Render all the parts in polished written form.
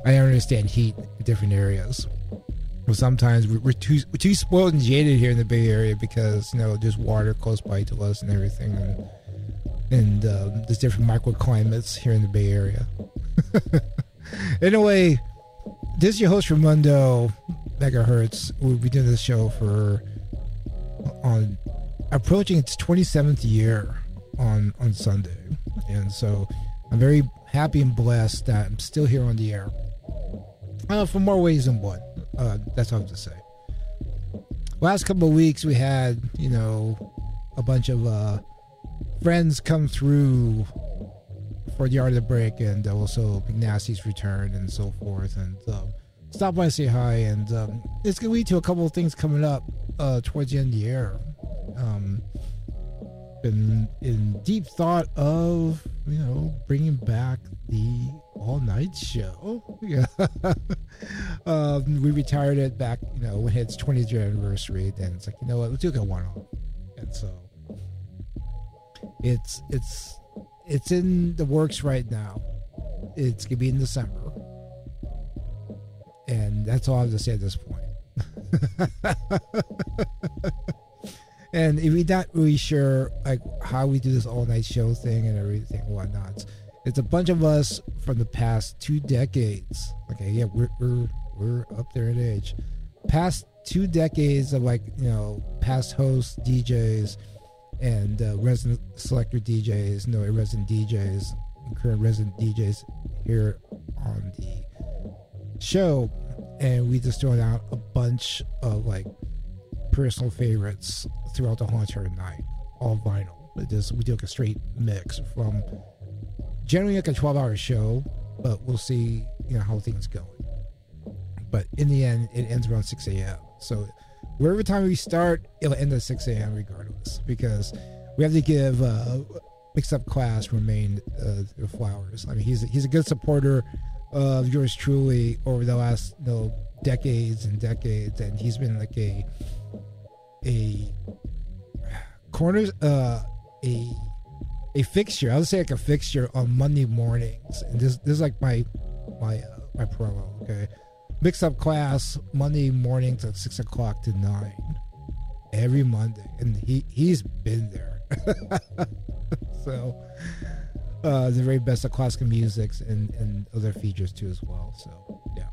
I understand heat in different areas. But sometimes we're too spoiled and jaded here in the Bay Area because, you know, there's water close by to us and everything. And there's different microclimates here in the Bay Area. Anyway, this is your host, Raimundo Megahertz. We'll be doing this show on approaching its 27th year on Sunday. And so I'm very happy and blessed that I'm still here on the air. For more ways than one. That's all I have to say. Last couple of weeks we had, you know, a bunch of friends come through for the Art of the Break, and also McNasty's return and so forth, and stop by and say hi, and it's going to lead to a couple of things coming up towards the end of the year. Been in deep thought of, you know, bringing back the all-night show. Yeah. We retired it back, you know, when it's 20th year anniversary. Then it's like, you know what, let's do a one-off. And so it's in the works right now. It's gonna be in December, and that's all I have to say at this point. And if we're not really sure like how we do this all-night show thing and everything and whatnot, it's a bunch of us from the past 2 decades. Okay, yeah, we're up there in age. Past 2 decades of, like, you know, past hosts, DJs, and resident selector DJs, no, resident DJs, and current resident DJs here on the show, and we just thrown out a bunch of like personal favorites throughout the whole entire night, all vinyl. We do like a straight mix from generally like a 12-hour show, but we'll see, you know, how things go. But in the end, it ends around 6 a.m. So wherever time we start, it'll end at 6 a.m. regardless, because we have to give Mix Up Class Romain their flowers. I mean, he's a good supporter of yours truly over the last, you know, decades and decades, and he's been like a corners a fixture. I would say like a fixture on Monday mornings, and this is like my promo. Okay, Mix Up Class Monday mornings at 6 o'clock to 9 every Monday, and he's been there. So the very best of classical music and other features too as well. So yeah.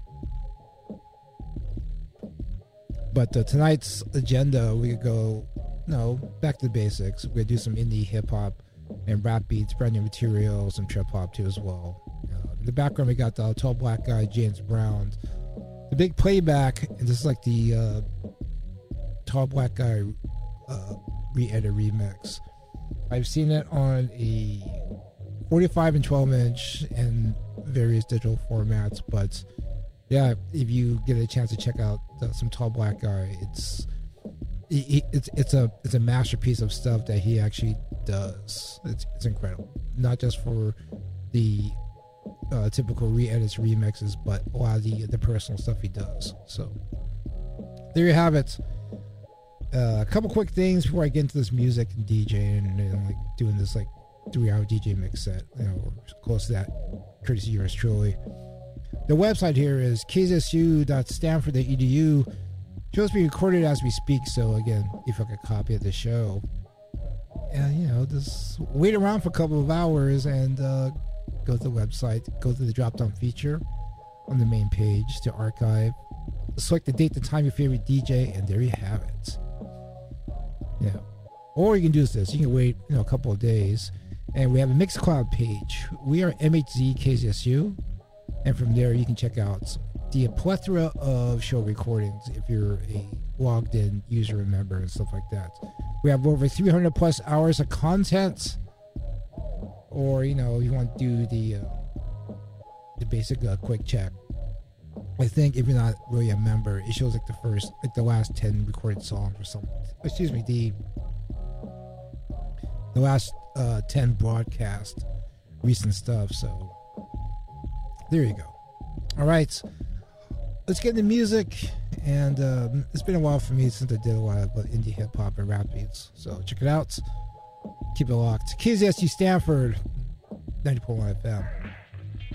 But tonight's agenda, we could go, back to the basics. We're gonna do some indie hip hop and rap beats, brand new material, some trip hop too as well. In the background, we got the Tall Black Guy, James Brown, the big playback, and this is like the Tall Black Guy re-edit remix. I've seen it on a 45 and 12 inch and various digital formats, but yeah, if you get a chance to check out some Tall Black Guy, it's a masterpiece of stuff that he actually does. It's incredible, not just for the typical re-edits, remixes, but a lot of the personal stuff he does. So there you have it. A couple quick things before I get into this music and DJing and like doing this like 3-hour DJ mix set, close to that, courtesy of yours truly. The website here is kzsu.stanford.edu. Show's being recorded as we speak, so again, if you like a copy of the show, and just wait around for a couple of hours and go to the website, go to the drop down feature on the main page to archive, select the date, the time, your favorite DJ, and there you have it. Yeah. Or you can do this. You can wait, a couple of days, and we have a Mixcloud page. We are MHZ KZSU, and from there you can check out the plethora of show recordings if you're a logged in user and member and stuff like that. We have over 300 plus hours of content, or if you want to do the basic quick check. I think if you're not really a member, it shows like the last 10 recorded songs or something. Excuse me, the last 10 broadcast recent stuff. So there you go. All right, let's get into music. And it's been a while for me since I did a lot of indie hip hop and rap beats. So check it out. Keep it locked. KZSU Stanford, 90.1 FM.